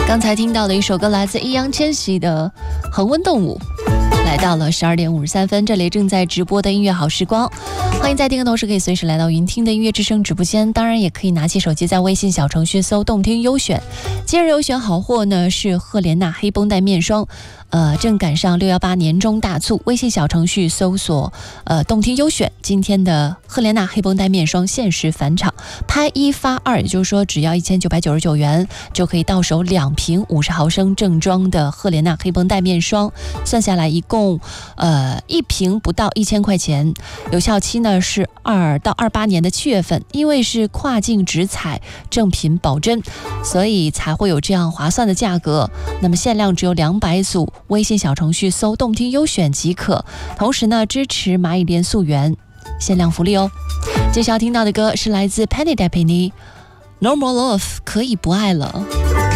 刚才听到的一首歌来自易烊千玺的《恒温动物》。来到了12点53分，这里正在直播的音乐好时光，欢迎在听的同时可以随时来到云听的音乐之声直播间，当然也可以拿起手机在微信小程序搜动听优选。今日优选好货呢是赫莲娜黑绷带面霜，正赶上618年中大促，微信小程序搜索动听优选，今天的赫莲娜黑绷带面霜限时返场，拍1发2，也就是说只要1999元就可以到手2瓶50毫升正装的赫莲娜黑绷带面霜，算下来一共一瓶不到1000块钱，有效期呢是2到28年的7月份，因为是跨境直采正品保真，所以才会有这样划算的价格。那么限量只有200组，微信小程序搜动听优选即可，同时呢支持蚂蚁连溯源，限量福利哦。接下来听到的歌是来自 Penny 戴佩妮 No More Love 可以不爱了。